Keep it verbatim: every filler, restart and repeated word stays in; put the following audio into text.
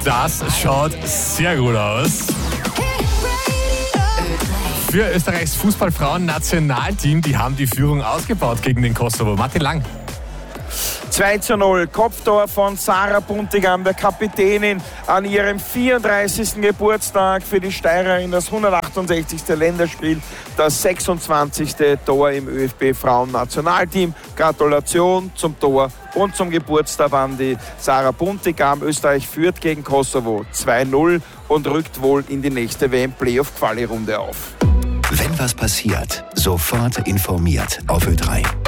Das schaut sehr gut aus. Für Österreichs Fußballfrauen-Nationalteam, die haben die Führung ausgebaut gegen den Kosovo. Martin Lang. zwei zu null, Kopftor von Sarah Buntigam, der Kapitänin, an ihrem vierunddreißigsten Geburtstag für die Steirerin, das hundertachtundsechzigste Länderspiel, das sechsundzwanzigste Tor im ÖFB-Frauen-Nationalteam. Gratulation zum Tor und zum Geburtstag an die Sarah Buntigam. Österreich führt gegen Kosovo zwei null und rückt wohl in die nächste W M-Playoff-Quali-Runde auf. Wenn was passiert, sofort informiert auf Ö drei.